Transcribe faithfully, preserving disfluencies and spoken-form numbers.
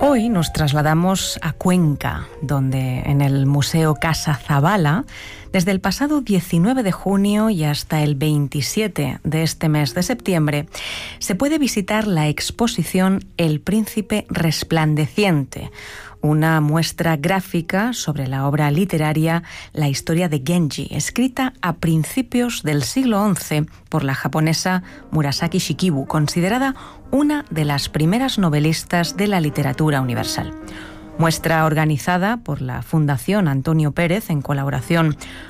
Hoy nos trasladamos a Cuenca, donde en el Museo Casa Zabala, desde el pasado diecinueve de junio y hasta el veintisiete de este mes de septiembre, se puede visitar la exposición El Príncipe Resplandeciente, una muestra gráfica sobre la obra literaria La historia de Genji, escrita a principios del siglo once por la japonesa Murasaki Shikibu, considerada una de las primeras novelistas de la literatura universal. Muestra organizada por la Fundación Antonio Pérez en colaboración